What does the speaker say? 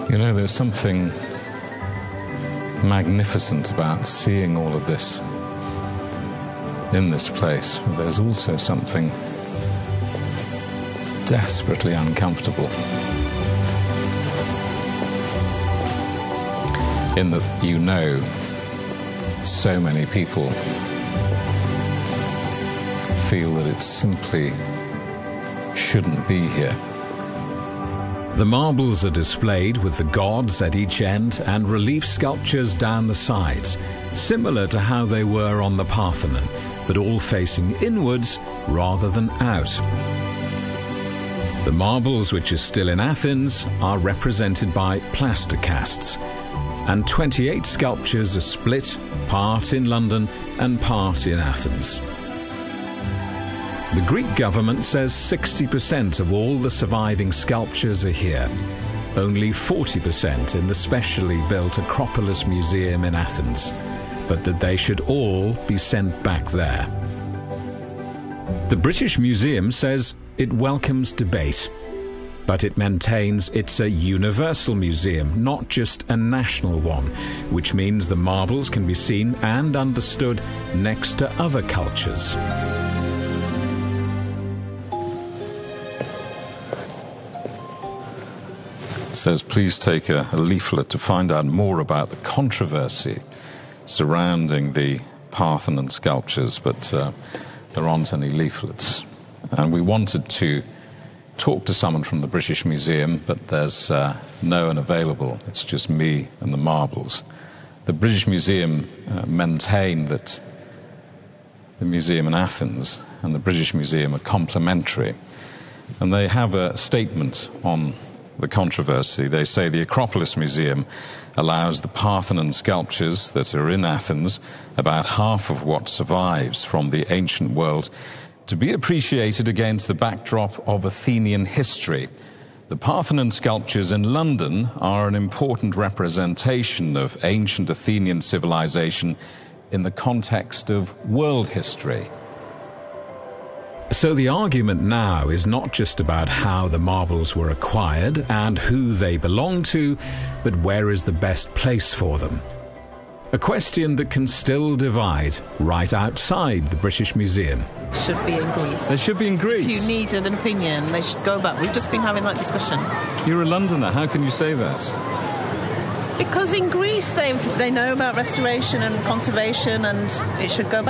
You know, there's something magnificent about seeing all of this in this place. There's also something desperately uncomfortable in that, you know, so many people feel that it simply shouldn't be here. The marbles are displayed with the gods at each end and relief sculptures down the sides, similar to how they were on the Parthenon, but all facing inwards rather than out. The marbles which are still in Athens are represented by plaster casts, and 28 sculptures are split, part in London and part in Athens. The Greek government says 60% of all the surviving sculptures are here, only 40% in the specially built Acropolis Museum in Athens, but that they should all be sent back there. The British Museum says it welcomes debate, but it maintains it's a universal museum, not just a national one, which means the marbles can be seen and understood next to other cultures. It says, please take a leaflet to find out more about the controversy surrounding the Parthenon sculptures, but there aren't any leaflets. And we wanted to talk to someone from the British Museum, but there's no one available. It's just me and the marbles. The British Museum maintain that the museum in Athens and the British Museum are complementary, and they have a statement on the controversy. They say the Acropolis Museum allows the Parthenon sculptures that are in Athens, about half of what survives from the ancient world, to be appreciated against the backdrop of Athenian history. The Parthenon sculptures in London are an important representation of ancient Athenian civilization in the context of world history. So the argument now is not just about how the marbles were acquired and who they belong to, but where is the best place for them. A question that can still divide right outside the British Museum. Should be in Greece. They should be in Greece. If you needed an opinion, they should go back. We've just been having that discussion. You're a Londoner. How can you say that? Because in Greece they know about restoration and conservation, and it should go back.